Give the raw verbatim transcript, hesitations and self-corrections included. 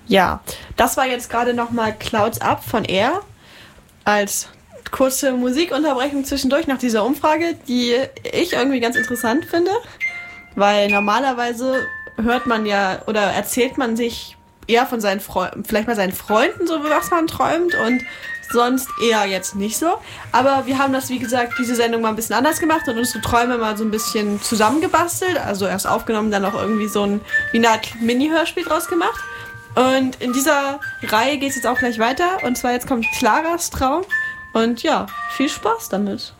Ja, das war jetzt gerade nochmal Clouds Up von Air als kurze Musikunterbrechung zwischendurch nach dieser Umfrage, die ich irgendwie ganz interessant finde, weil normalerweise hört man ja oder erzählt man sich eher von seinen Freunden, vielleicht bei seinen Freunden, so was man träumt und sonst eher jetzt nicht so. Aber wir haben das, wie gesagt, diese Sendung mal ein bisschen anders gemacht und unsere Träume mal so ein bisschen zusammengebastelt, also erst aufgenommen, dann auch irgendwie so ein, wie eine Art Mini-Hörspiel draus gemacht. Und in dieser Reihe geht es jetzt auch gleich weiter und zwar jetzt kommt Claras Traum und ja, viel Spaß damit.